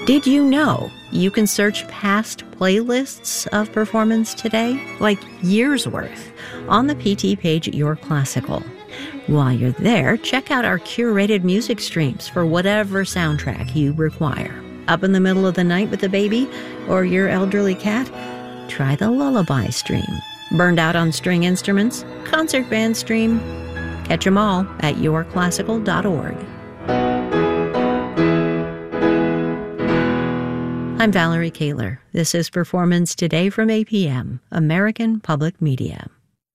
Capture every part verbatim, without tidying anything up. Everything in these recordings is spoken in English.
Did you know you can search past playlists of Performance Today, like years worth, on the P T page at Your Classical? While you're there, check out our curated music streams for whatever soundtrack you require. Up in the middle of the night with the baby or your elderly cat? Try the Lullaby stream. Burned out on string instruments? Concert band stream. Catch 'em all at your classical dot org. I'm Valerie Kaler. This is Performance Today from A P M, American Public Media.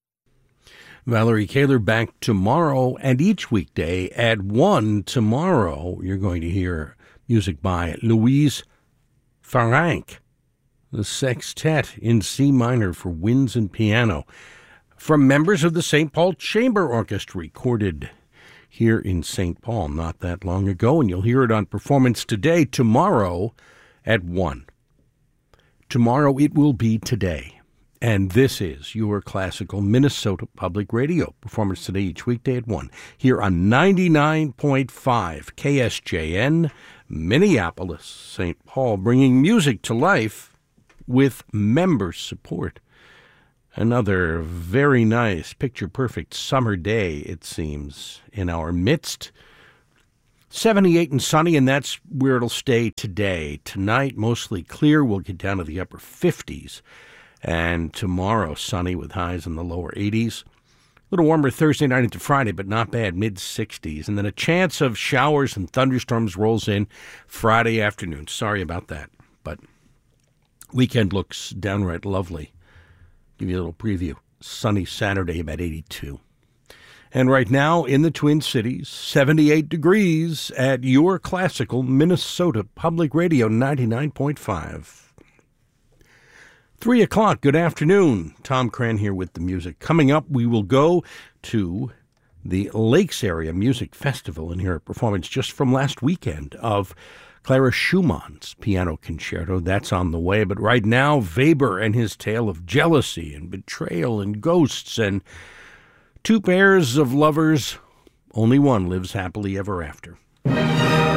Valerie Kaler back tomorrow, and each weekday at one tomorrow, you're going to hear music by Louise Farranc, the sextet in C minor for winds and piano, from members of the Saint Paul Chamber Orchestra, recorded here in Saint Paul not that long ago, and you'll hear it on Performance Today tomorrow at one. Tomorrow it will be today. And this is your classical Minnesota Public Radio. Performance Today each weekday at one. Here on ninety-nine point five K S J N, Minneapolis, Saint Paul, bringing music to life with member support. Another very nice, picture-perfect summer day, it seems, in our midst. seventy-eight and sunny, and that's where it'll stay today. Tonight, mostly clear. We'll get down to the upper fifties. And tomorrow, sunny with highs in the lower eighties. A little warmer Thursday night into Friday, but not bad, mid-sixties. And then a chance of showers and thunderstorms rolls in Friday afternoon. Sorry about that, but weekend looks downright lovely. Give you a little preview. Sunny Saturday, about eighty-two. And right now in the Twin Cities, seventy-eight degrees at your classical Minnesota Public Radio ninety-nine point five. Three o'clock, good afternoon. Tom Cran here with the music. Coming up, we will go to the Lakes Area Music Festival and hear a performance just from last weekend of Clara Schumann's Piano Concerto. That's on the way. But right now, Weber and his tale of jealousy and betrayal and ghosts and two pairs of lovers. Only one lives happily ever after.